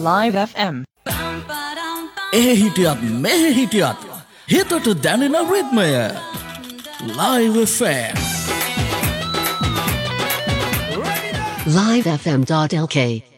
Live FM. එහෙ හිටියත් මෙහෙ හිටියත් හිතට දැනෙන රිද්මය Live FM. livefm.lk